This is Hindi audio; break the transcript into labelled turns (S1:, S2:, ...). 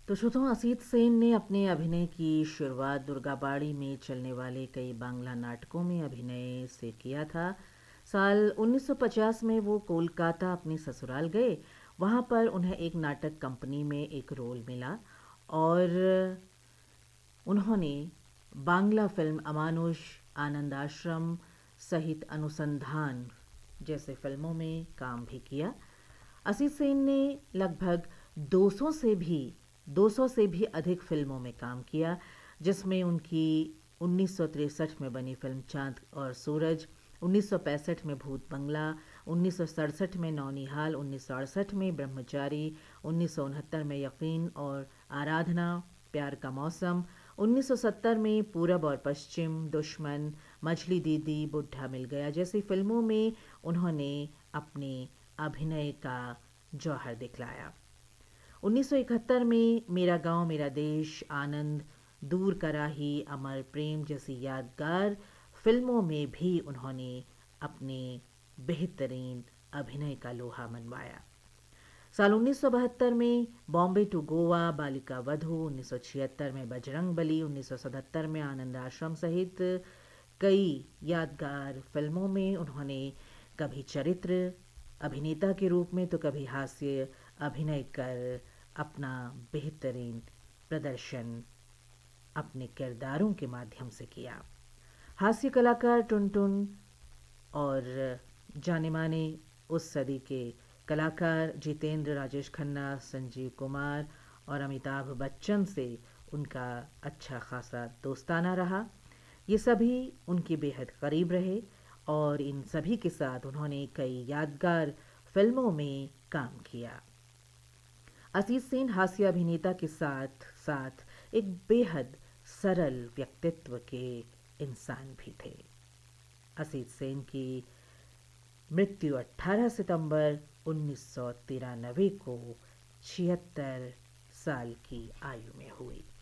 S1: तो श्रोताओं, असीत सेन ने अपने अभिनय की शुरुआत दुर्गाबाड़ी में चलने वाले कई बांग्ला नाटकों में अभिनय से किया था। साल 1950 में वो कोलकाता अपने ससुराल गए। वहाँ पर उन्हें एक नाटक कंपनी में एक रोल मिला और उन्होंने बांग्ला फिल्म अमानुष, आनंद आश्रम सहित अनुसंधान जैसे फिल्मों में काम भी किया। असीत सेन ने लगभग 200 से भी अधिक फिल्मों में काम किया, जिसमें उनकी 1963 में बनी फिल्म चांद और सूरज, 1965 में भूत बंगला, 1967 में नौनिहाल, 1968 में ब्रह्मचारी, 1969 में यकीन और आराधना, प्यार का मौसम, 1970 में पूरब और पश्चिम, दुश्मन, मछली दीदी, बुढ़ा मिल गया जैसी फिल्मों में उन्होंने अपने अभिनय का जौहर दिखलाया। 1971 में मेरा गांव मेरा देश, आनंद, दूर कराही, अमर प्रेम जैसी यादगार फिल्मों में भी उन्होंने अपने बेहतरीन अभिनय का लोहा मनवाया। साल 1972 में बॉम्बे टू गोवा, बालिका वधू, 1976 में बजरंग बली, 1977 में आनंद आश्रम सहित कई यादगार फिल्मों में उन्होंने कभी चरित्र अभिनेता के रूप में तो कभी हास्य अभिनय कर अपना बेहतरीन प्रदर्शन अपने किरदारों के माध्यम से किया। हास्य कलाकार टुनटुन और जाने माने उस सदी के कलाकार जितेंद्र, राजेश खन्ना, संजीव कुमार और अमिताभ बच्चन से उनका अच्छा खासा दोस्ताना रहा। ये सभी उनके बेहद करीब रहे और इन सभी के साथ उन्होंने कई यादगार फिल्मों में काम किया। असीत सेन हास्य अभिनेता के साथ साथ एक बेहद सरल व्यक्तित्व के इंसान भी थे। असीत सेन की मृत्यु 18 सितंबर 1993 को 76 साल की आयु में हुई।